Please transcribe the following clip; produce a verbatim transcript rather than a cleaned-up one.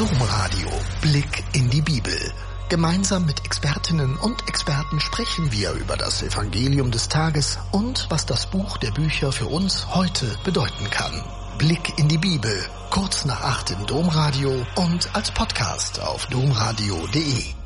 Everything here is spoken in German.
Domradio. Blick in die Bibel. Gemeinsam mit Expertinnen und Experten sprechen wir über das Evangelium des Tages und was das Buch der Bücher für uns heute bedeuten kann. Blick in die Bibel, kurz nach acht im Domradio und als Podcast auf domradio punkt de.